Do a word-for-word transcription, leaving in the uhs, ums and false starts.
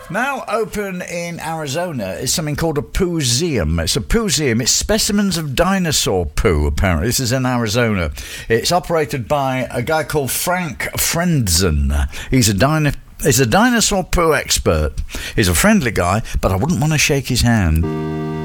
Now open in Arizona is something called a pooseum. It's a pooseum. It's specimens of dinosaur poo, apparently. This is in Arizona. It's operated by a guy called Frank Frenzen. He's a dino... He's a dinosaur poo expert. He's a friendly guy, but I wouldn't want to shake his hand.